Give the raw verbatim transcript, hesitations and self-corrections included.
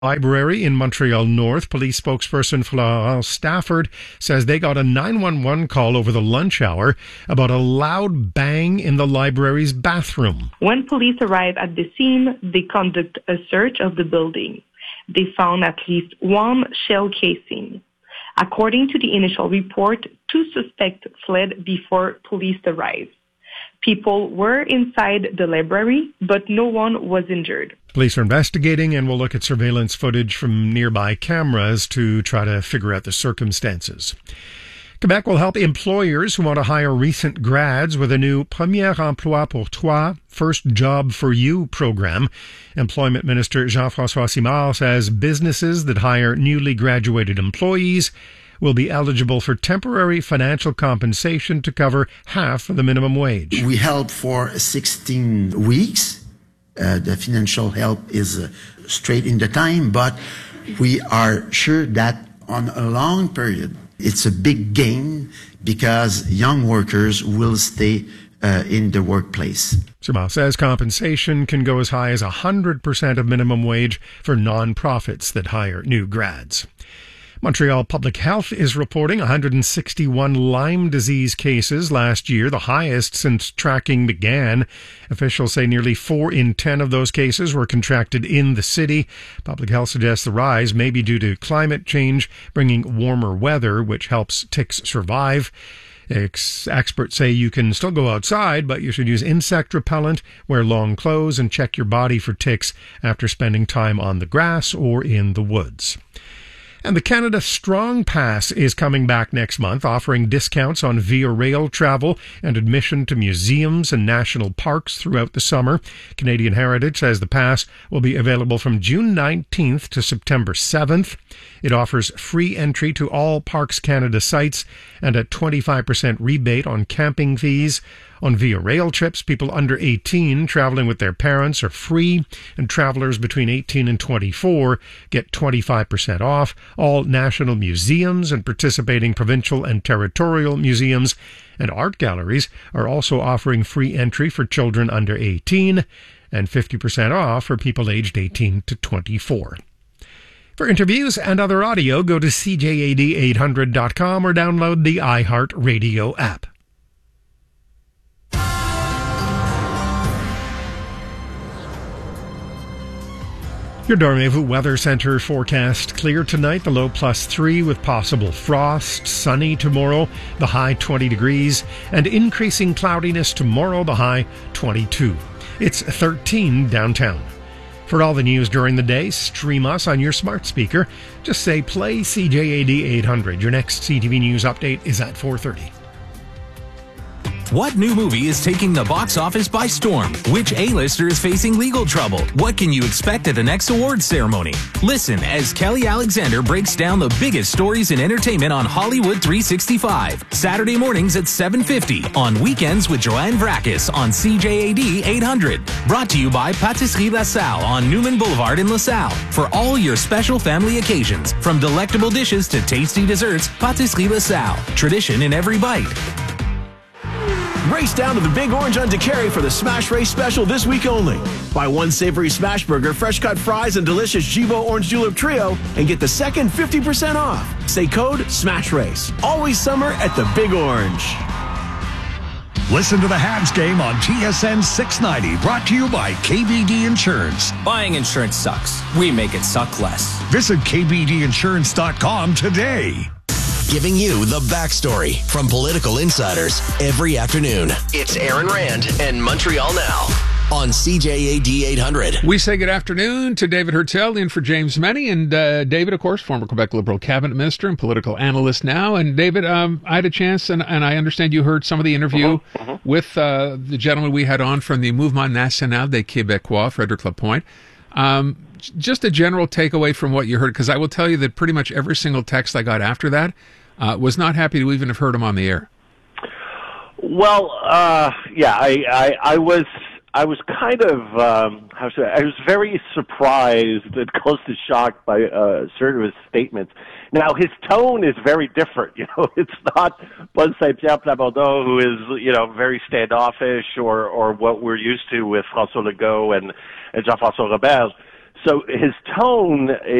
Library in Montreal North. Police spokesperson Florence Stafford says they got a nine one one call over the lunch hour about a loud bang in the library's bathroom. When police arrived at the scene, they conducted a search of the building. They found at least one shell casing. According to the initial report, two suspects fled before police arrived. People were inside the library, but no one was injured. Police are investigating and will look at surveillance footage from nearby cameras to try to figure out the circumstances. Quebec will help employers who want to hire recent grads with a new Premier Emploi pour Toi, First Job for You program. Employment Minister Jean-François Simard says businesses that hire newly graduated employees will be eligible for temporary financial compensation to cover half of the minimum wage. We help for sixteen weeks. Uh, the financial help is uh, straight in the time, but we are sure that on a long period, it's a big gain because young workers will stay uh, in the workplace. Simard says compensation can go as high as one hundred percent of minimum wage for non-profits that hire new grads. Montreal Public Health is reporting one hundred sixty-one Lyme disease cases last year, the highest since tracking began. Officials say nearly four in ten of those cases were contracted in the city. Public Health suggests the rise may be due to climate change, bringing warmer weather, which helps ticks survive. Ex- experts say you can still go outside, but you should use insect repellent, wear long clothes, and check your body for ticks after spending time on the grass or in the woods. And the Canada Strong Pass is coming back next month, offering discounts on Via Rail travel and admission to museums and national parks throughout the summer. Canadian Heritage says the pass will be available from June nineteenth to September seventh. It offers free entry to all Parks Canada sites and a twenty-five percent rebate on camping fees. On Via Rail trips, people under eighteen traveling with their parents are free, and travelers between eighteen and twenty-four get twenty-five percent off. All national museums and participating provincial and territorial museums and art galleries are also offering free entry for children under eighteen and fifty percent off for people aged eighteen to twenty-four. For interviews and other audio, go to C J A D eight hundred dot com or download the iHeartRadio app. Your Dormevu Weather Center forecast: clear tonight, the low plus three with possible frost. Sunny tomorrow, the high twenty degrees, and increasing cloudiness tomorrow, the high twenty-two. It's thirteen downtown. For all the news during the day, stream us on your smart speaker. Just say play C J A D eight hundred. Your next C T V News update is at four thirty. What new movie is taking the box office by storm? Which A-lister is facing legal trouble? What can you expect at the next awards ceremony? Listen as Kelly Alexander breaks down the biggest stories in entertainment on Hollywood three sixty-five. Saturday mornings at seven fifty. On weekends with Joanne Vrakis on C J A D eight hundred. Brought to you by Patisserie La Salle on Newman Boulevard in La Salle. For all your special family occasions, from delectable dishes to tasty desserts, Patisserie La Salle. Tradition in every bite. Race down to the Big Orange on DeCary for the Smash Race special this week only. Buy one savory smash burger, fresh cut fries, and delicious Givo Orange Julep Trio, and get the second fifty percent off. Say code SMASH RACE. Always summer at the Big Orange. Listen to the Habs game on T S N six ninety, brought to you by K B D Insurance. Buying insurance sucks. We make it suck less. Visit K B D insurance dot com today. Giving you the backstory from political insiders every afternoon. It's Aaron Rand and Montreal Now on C J A D eight hundred. We say good afternoon to David Hertel in for James Meny. And uh, David, of course, former Quebec Liberal cabinet minister and political analyst now. And David, um, I had a chance, and, and I understand you heard some of the interview uh-huh, uh-huh. with uh, the gentleman we had on from the Mouvement National des Québécois, Frédéric Lapointe. Um, just a general takeaway from what you heard, because I will tell you that pretty much every single text I got after that Uh, was not happy to even have heard him on the air. Well, uh, yeah, I, I, I was, I was kind of, um, how should I, I was very surprised and close to shocked by uh, certain of his statements. Now, his tone is very different. You know, it's not Paul Saint-Pierre Plamondon, who is, you know, very standoffish, or, or what we're used to with François Legault and, and Jean-François Robert. So his tone